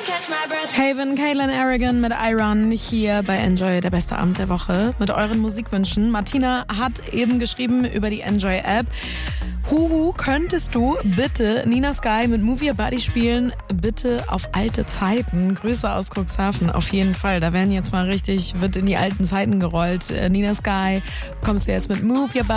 Haven, Kaylin Aragon mit Iron hier bei Enjoy, der beste Abend der Woche, mit euren Musikwünschen. Martina hat eben geschrieben über die Enjoy-App. Huhu, könntest du bitte Nina Sky mit Move Your Body spielen? Bitte auf alte Zeiten. Grüße aus Cuxhaven, auf jeden Fall. Da werden jetzt mal richtig, wird in die alten Zeiten gerollt. Nina Sky, kommst du jetzt mit Move Your Body?